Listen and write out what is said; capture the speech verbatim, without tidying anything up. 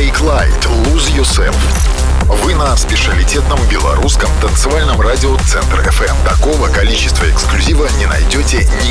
Take Light, Lose Yourself. Вы на специалитетном белорусском танцевальном радио Центр эф эм. Такого количества эксклюзива не найдете ни